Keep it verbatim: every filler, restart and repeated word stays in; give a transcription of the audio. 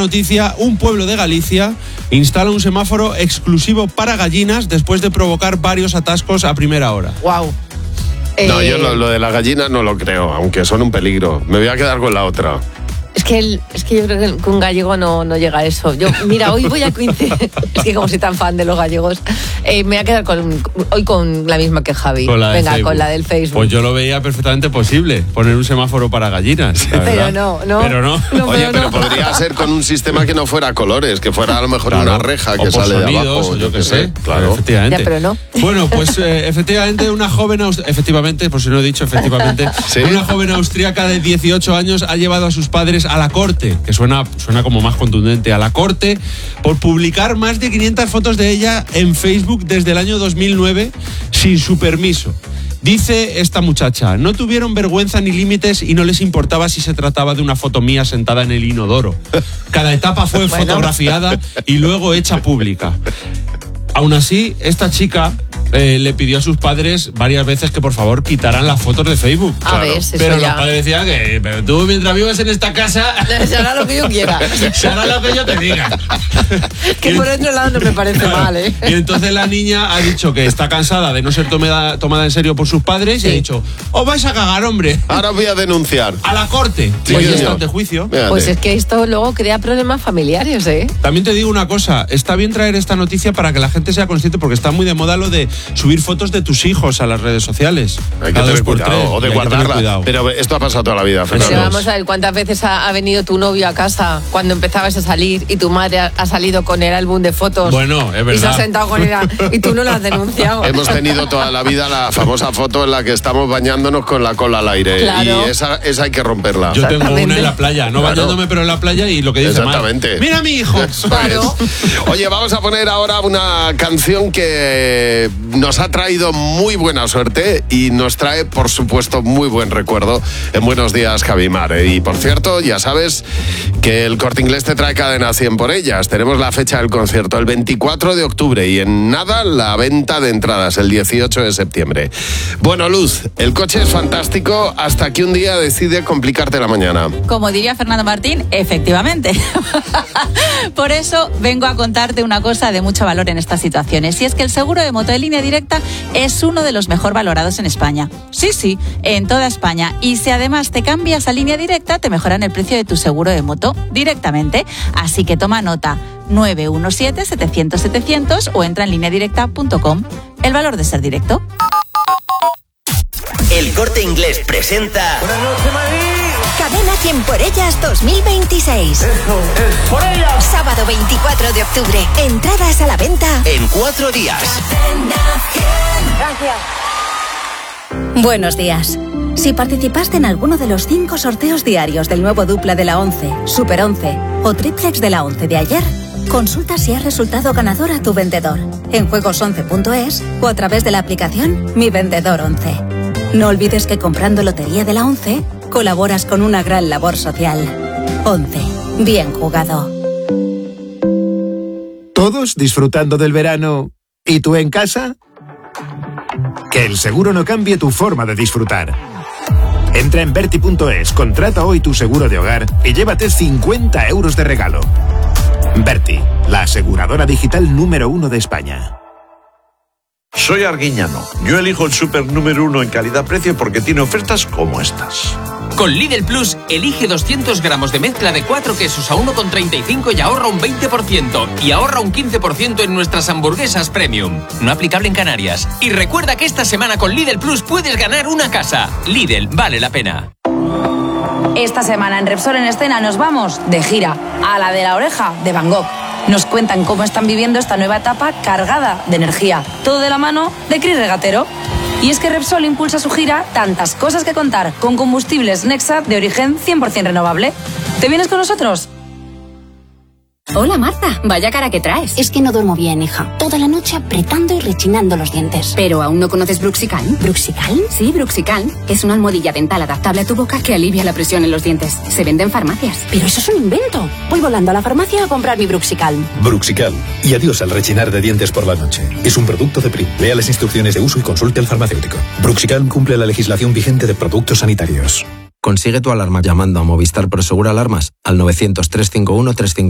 noticia, un pueblo de Galicia instala un semáforo exclusivo para gallinas después de provocar varios atascos a primera hora. Wow. No, eh... yo lo, lo de las gallinas no lo creo, aunque son un peligro. Me voy a quedar con la otra. Es que, el, es que yo creo que un gallego no, no llega a eso. Yo, mira, hoy voy a coincidir. Es que como soy tan fan de los gallegos, eh, me voy a quedar con, hoy con la misma que Javi. Con la Venga, Facebook. con la del Facebook. Pues yo lo veía perfectamente posible, poner un semáforo para gallinas. Pero no, no. Pero no. no Oye, pero, pero no. podría ser con un sistema que no fuera colores, que fuera a lo mejor Claro. una reja que o por sale sonidos, de abajo. o yo qué sé. Claro. Efectivamente. Ya, pero no. Bueno, pues eh, efectivamente una joven, aust- efectivamente, por si no he dicho, efectivamente, ¿Sí? una joven austríaca de dieciocho años ha llevado a sus padres a la corte, que suena, suena como más contundente, a la corte, por publicar más de quinientas fotos de ella en Facebook desde el año dos mil nueve sin su permiso. Dice esta muchacha, no tuvieron vergüenza ni límites y no les importaba si se trataba de una foto mía sentada en el inodoro. Cada etapa fue Bueno. fotografiada y luego hecha pública. Aún así, esta chica eh, le pidió a sus padres varias veces que por favor quitaran las fotos de Facebook. A ver, eso Pero ya. los padres decían que pero tú mientras vivas en esta casa Se hará lo que yo quiera. se hará lo que yo te diga. Que por otro lado no me parece Claro. mal, ¿eh? Y entonces la niña ha dicho que está cansada de no ser tomada, tomada en serio por sus padres Sí. y ha dicho, os vais a cagar, hombre, Ahora voy a denunciar. a la corte. Sí, Pues ya señor. está ante juicio. Fíjate. Pues es que esto luego crea problemas familiares, ¿eh? También te digo una cosa, está bien traer esta noticia para que la gente sea consciente, porque está muy de moda lo de subir fotos de tus hijos a las redes sociales. Hay que Cada tener dos por cuidado, tres, o de y hay que tener guardarla. cuidado. Pero esto ha pasado toda la vida, Pero Fernando. vamos a ver cuántas veces ha, ha venido tu novio a casa cuando empezabas a salir y tu madre ha, ha salido con el álbum de fotos. Bueno, es Y se ha verdad. sentado con ella y tú no lo has denunciado. Hemos tenido toda la vida la famosa foto en la que estamos bañándonos con la cola al aire. Claro. Y esa, esa hay que romperla. Yo tengo Exactamente. una en la playa, no Claro. bañándome, pero en la playa y lo que dice Mar, Exactamente. mira a mi hijo. Claro. Oye, vamos a poner ahora una canción que nos ha traído muy buena suerte y nos trae, por supuesto, muy buen recuerdo en Buenos Días, Javi Mar. Y por cierto, ya sabes que el Corte Inglés te trae cadena cien por ellas. Tenemos la fecha del concierto el veinticuatro de octubre y en nada la venta de entradas el dieciocho de septiembre. Bueno, Luz, el coche es fantástico hasta que un día decide complicarte la mañana. Como diría Fernando Martín, efectivamente. Por eso vengo a contarte una cosa de mucho valor en estas situaciones. Y es que el seguro de moto de Línea Directa es uno de los mejor valorados en España. Sí, sí, en toda España. Y si además te cambias a Línea Directa, te mejoran el precio de tu seguro de moto directamente. Así que toma nota. nueve uno siete, setecientos, setecientos o entra en línea directa punto com. El valor de ser directo. El Corte Inglés presenta Buenas noches, Madrid. Cadena cien por ellas dos mil veintiséis. Eso es por ellas. Sábado veinticuatro de octubre. Entradas a la venta. en cuatro días. Gracias. Buenos días. Si participaste en alguno de los cinco sorteos diarios del nuevo dupla de la once, Super once o triplex de la once de ayer, consulta si has resultado ganador a tu vendedor en juegos once punto es o a través de la aplicación Mi Vendedor once. No olvides que comprando Lotería de la once, colaboras con una gran labor social. once. Bien jugado. Todos disfrutando del verano. ¿Y tú en casa? Que el seguro no cambie tu forma de disfrutar. Entra en Berti punto es, contrata hoy tu seguro de hogar y llévate cincuenta euros de regalo. Berti, la aseguradora digital número uno de España. Soy Arguiñano. Yo elijo el súper número uno en calidad-precio porque tiene ofertas como estas. Con Lidl Plus, elige doscientos gramos de mezcla de cuatro quesos a uno con treinta y cinco y ahorra un veinte por ciento. Y ahorra un quince por ciento en nuestras hamburguesas premium. No aplicable en Canarias. Y recuerda que esta semana con Lidl Plus puedes ganar una casa. Lidl, vale la pena. Esta semana en Repsol en Escena nos vamos de gira a la de la oreja de Van Gogh. Nos cuentan cómo están viviendo esta nueva etapa cargada de energía. Todo de la mano de Cris Regatero. Y es que Repsol impulsa su gira Tantas cosas que contar con combustibles Nexa de origen cien por ciento renovable. ¿Te vienes con nosotros? Hola Marta, vaya cara que traes. Es que no duermo bien, hija. Toda la noche apretando y rechinando los dientes. ¿Pero aún no conoces Bruxicalm? ¿Bruxicalm? Sí, Bruxicalm. Es una almohadilla dental adaptable a tu boca que alivia la presión en los dientes. Se vende en farmacias. Pero eso es un invento. Voy volando a la farmacia a comprar mi Bruxicalm. Bruxicalm. Y adiós al rechinar de dientes por la noche. Es un producto de P R I. Lea las instrucciones de uso y consulte al farmacéutico. Bruxicalm cumple la legislación vigente de productos sanitarios. Consigue tu alarma llamando a Movistar Prosegur Alarmas al novecientos, trescientos cincuenta y uno, trescientos cincuenta.